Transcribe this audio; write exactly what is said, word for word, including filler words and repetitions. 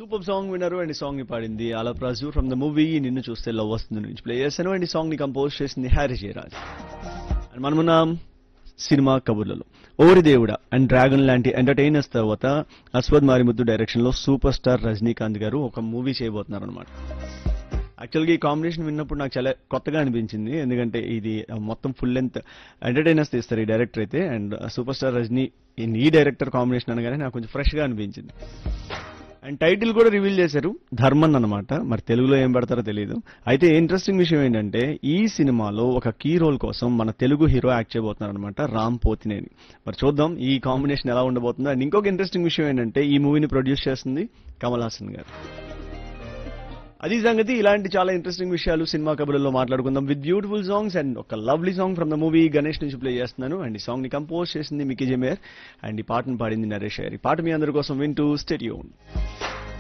Super song విన్నారు and ఈ song ని పాడింది ఆలప్రాజు ఫ్రమ్ ద మూవీ నిన్ను చూస్తే లవ్ వస్తుంది నుంచి ప్లే చేశాను అండ్ ఈ సాంగ్ ని కంపోజ్ చేసింది హ్యారీ జయరాజ్. అండ్ మనమున్నాం సినిమా కబుర్లలో. ఓరి దేవుడా అండ్ డ్రాగన్ లాంటి ఎంటర్టైనర్స్ తర్వాత అశ్వథ్ మారిముత్తు డైరెక్షన్ లో సూపర్ స్టార్ రజనీకాంత్ గారు ఒక మూవీ చేయబోతున్నారు అనమాట. యాక్చువల్గా ఈ కాంబినేషన్ విన్నప్పుడు నాకు చాలా కొత్తగా అనిపించింది, ఎందుకంటే ఇది మొత్తం ఫుల్ లెంత్ ఎంటర్టైనర్స్ తీస్తారు ఈ డైరెక్టర్ అయితే. అండ్ సూపర్ స్టార్ రజనీ ఈ డైరెక్టర్ కాంబినేషన్ అనగానే నాకు కొంచెం ఫ్రెష్ గా అనిపించింది. అండ్ టైటిల్ కూడా రివీల్ చేశారు, ధర్మన్ అన్నమాట. మరి తెలుగులో ఏం పెడతారో తెలియదు. అయితే ఇంట్రెస్టింగ్ విషయం ఏంటంటే ఈ సినిమాలో ఒక కీ రోల్ కోసం మన తెలుగు హీరో యాక్ట్ చేయబోతున్నారు అనమాట, రామ్ పోతినేని. మరి చూద్దాం ఈ కాంబినేషన్ ఎలా ఉండబోతుందో. అండ్ ఇంకొక ఇంట్రెస్టింగ్ విషయం ఏంటంటే ఈ మూవీని ప్రొడ్యూస్ చేస్తుంది కమల్ హాసన్ గారు. అది సంగతి. ఇలాంటి చాలా ఇంట్రెస్టింగ్ విషయాలు సినిమా కబుర్లలో మాట్లాడుకుందాం విత్ బ్యూటిఫుల్ సాంగ్స్. అండ్ ఒక lovely song from the movie Ganesh నుంచి ప్లే చేస్తున్నాను. అండ్ ఈ సాంగ్ ని కంపోజ్ చేసింది మికీ జమేర్ అండ్ ఈ పాటను పాడింది నరేష్ అయ్యర్. ఈ పాట మీ అందరి కోసం వింటూ స్టే ట్యూన్డ్.